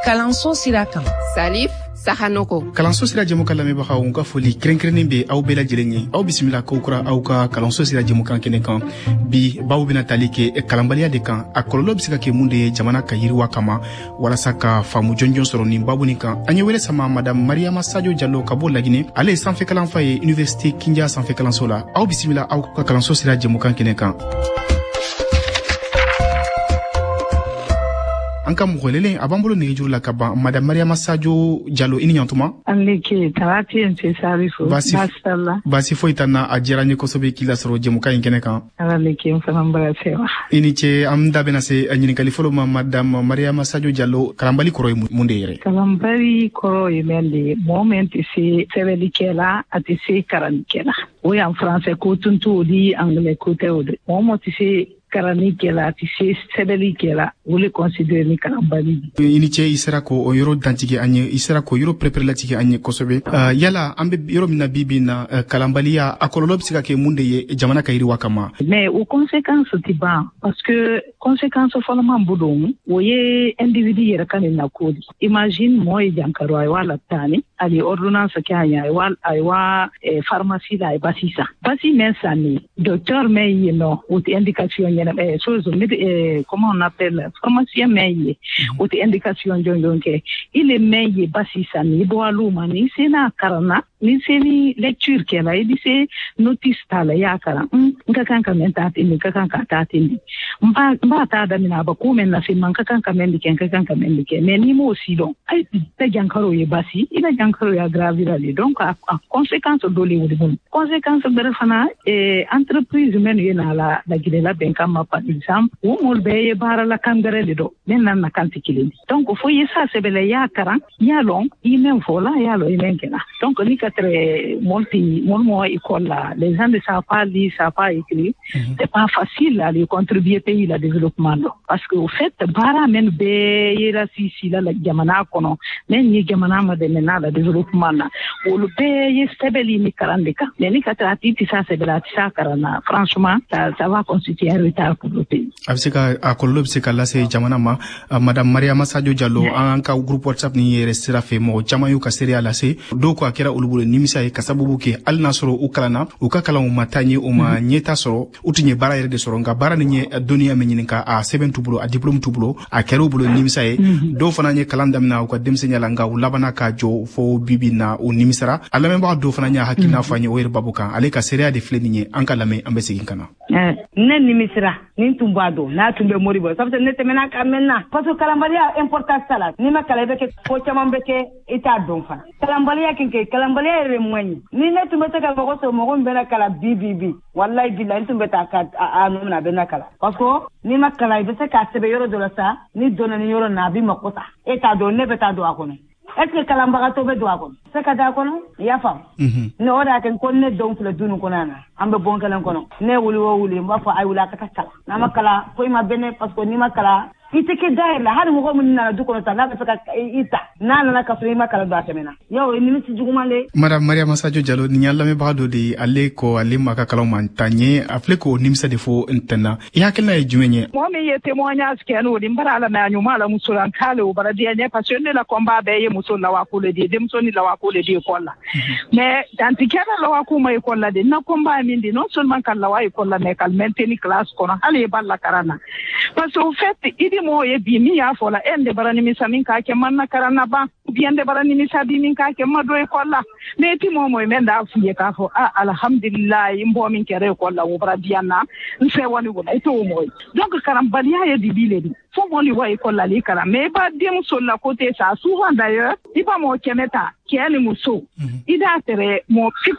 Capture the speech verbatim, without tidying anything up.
kalanso sira kan. Salif Sahanoko. Kalanso sira jemu kan lamɛbagaw ka foli kɛrɛnkɛrɛnnen bɛ aw bɛɛ lajɛlen ye. Aw bisimila kow kura aw ka kalanso sira jemu kan kɛnɛ kan. Bi baw bɛna tali kɛ kalanbaliya de kan. A kɔlɔlɔ bɛ se ka kɛ mun de ye jamana ka yiriwa kama walasa ka faamu jɔnjɔn sɔrɔ nin babu nin kan. An ye wele sama madame Mariama Sadio Diallo ka bɔ Laginɛ. Ale ye sanfɛ kalanfa ye Université Kindia sanfɛ kalanso la. Aw bisimila aw ka kalanso sira jemu kan kɛnɛ kan. An ka mɔgɔlelen a b'an bolo nɛgɛjuru la ka ban madame Mariama Sadio Diallo i ni ɲantuma. An ni ce tarati en ce Salifu. Basi basi foyi t'an na a diyara n ye kosɛbɛ k'i lasɔrɔ jɛmukan in kɛnɛ kan. Ala ni ce n fana bara se wa. I ni ce an da bɛna se ɲininkali fɔlɔ ma madame Mariama Sadio Diallo kalanbali kɔrɔ ye mun de yɛrɛ? Kalanbali kɔrɔ ye min de ye mɔgɔ min tɛ se sɛbɛnnikɛ la a tɛ se kalannikɛ la. O y'an français ko tun t'o di anglais ko tɛ o de. Mɔgɔ min tɛ se karani kɛla ti se sɛbɛnni kɛla o le considéré ni kalanbali. I ni ce i sera ko o yɔrɔ dantigi an ye i sera ko yɔrɔ pɛrɛpɛrɛlatigi an ye kosɛbɛ. Uh, yala an bɛ yɔrɔ min na bi bi na uh, kalanbaliya a kɔlɔlɔ bɛ se ka kɛ mun de ye jamana ka yiriwa kama. Mais o conséquence ti ban parce que conséquence fɔlɔman bolo o ye individu yɛrɛ ka nin nako di. Imagine mɔgɔ ye jankaro a ye wa lapitani ali ordonnance kɛ a ye a ye wa pharmacie la a ye basi san. Basi mɛn san ni docteur mɛn yen nɔ o tɛ indication ɲɛna. Eh, chose, eh, comment on appelle, pharmacien meille, ou des indications de il est meille, bassi, ça, ni bois l'homme, ni c'est na carana, ni c'est ni lecture qu'elle a, il c'est notice tala, ya cara, hum, kakan kamentati, ni kakan katati, mba, mba tada mina baku men na se man kakan kamendike, kakan kamendike, mais ni mo aussi donc, ay, te jankaro ye bassi, il a jankaro ya gravirali, donc, a, a conséquence d'oli ou de bon. Conséquence de refana, eh, entreprise men yena la, la guide la benka par exemple wo mol be bara la kangare do men nan na kanti kilindi donc fo yesa sebele ya karan ya long i men fola ya lo i men kena donc ni katre multi mon mo école là les gens ne savent pas lire savent pas écrire mm-hmm. C'est pas facile à les contribuer pays la développement do parce que au fait bara men be yera si si la jamana kono men ni jamana ma de men la développement na o le be yesebeli ni karandeka mais ni katra ti sa sebela ti sa karana franchement ça, ça va constituer un retard. A bɛ se ka a kɔlɔlɔ bɛ se ka lase jamana ma madame Mariama Sadio Diallo an ka groupe WhatsApp ni yɛrɛ sira fɛ mɔgɔ caman y'u ka seereya lase dɔw ko a kɛra olu bolo nimisa ye ka sababu kɛ hali n'a sɔrɔ u kalanna u ka kalanw ma taa ɲɛ u ma ɲɛta sɔrɔ u tun ye baara yɛrɛ de sɔrɔ nka baara nin ye dɔnniya min ɲini ka a sɛbɛn t'u bolo a diplôme t'u bolo a kɛra u bolo nimisa ye dɔw fana ye kalan daminɛ u ka denmisɛnniya la nka u labanna ka jɔ fo bibi na u nimisara a lamɛnbaga dɔw fana y'a hakilina fɔ an ye o yɛrɛ babu kan ale ka seereya de filɛ nin ye an ka lamɛn an bɛ segin ka na. Ne nimisira ni tun b'a dɔn n'a tun bɛ mori bɔ sabu ne tɛmɛna ka mɛnna parce que kalanbaliya importance sala ni ma kalan bɛ kɛ ko caman bɛ kɛ i t'a dɔn fana kalanbaliya kin kɛ kalanbaliya yɛrɛ man ɲi ni ne tun bɛ se ka mɔgɔ sɔrɔ mɔgɔ min bɛ na kalan bi bi bi wallahi billahi n tun bɛ taa ka a nɔ na bɛ na kalan parce que ni ma kalan i bɛ se k'a sɛbɛn yɔrɔ dɔ la sa ni donna ni yɔrɔ na a bɛ mako sa e t'a dɔn ne bɛ taa don a kɔnɔ est-ce que kalanbagatɔ bɛ don a kɔnɔ se ka da a kɔnɔ i y'a faamu ne o de y'a kɛ ko ne denw filɛ du nin kɔnɔ na an bɛ bon kelen kɔnɔ ne wuli o wuli n b'a fɔ a wuli a ka taa kalan n'a ma kalan foyi ma bɛ ne parce que n'i ma kalan i tɛ kɛ da yɛrɛ la hali mɔgɔ min nana du kɔnɔ ta n'a bɛ fɛ ka i ta n'a nana ka sɔrɔ i ma kalan don a tɛmɛna yaw ye nimisi juguman de. madame Mariama Sadio Diallo nin y'a lamɛnbaga dɔ de ye ale ko ale ma ka kalanw man ta ɲɛ a filɛ k'o nimisa de fɔ ntɛnna i hakilina ye jumɛn ye. mɔgɔ min ye témoignage kɛ n'o de n bara ala mɛ a ɲuman la muso la n t'ale o bara diya ɲɛ parce que ne la combat bɛɛ ye muso lawako le de ye denmuso ni lawako le de ye école la mais dantikɛla lawako ma école la de na combat min de non seulement ka lawa école la mais ka maintenir classe kɔnɔ hali ye ba la karan na parce que au fait i di mɔgɔ ye bi min y'a fɔ la e de bara nimisa min k'a kɛ man na karan na ban ou bien de bara nimisa bi min k'a kɛ ma don école la mais i ti mɔgɔ mɔgɔ mɛ d'a f'i ye k'a fɔ ah alhamdulilayi n bɔ min kɛra école la o bara diya na n fɛ wani wala i t'o mɔgɔ ye donc karanbaliya ye dibi le di fo mɔli wa école la li karan mais i b'a denmuso la côté ça souvent d'ailleurs i b'a mɔgɔ kɛmɛ ta cɛ ni muso i d'a tɛrɛ mɔgɔ